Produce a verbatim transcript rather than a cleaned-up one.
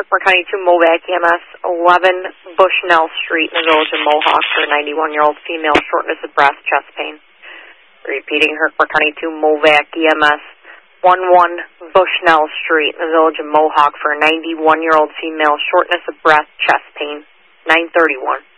Herkimer County two, Movac E M S, eleven Bushnell Street in the village of Mohawk for a ninety-one-year-old female, shortness of breath, chest pain. Repeating, Herkimer County two, Movac E M S, eleven Bushnell Street in the village of Mohawk for a ninety-one-year-old female, shortness of breath, chest pain, nine thirty-one.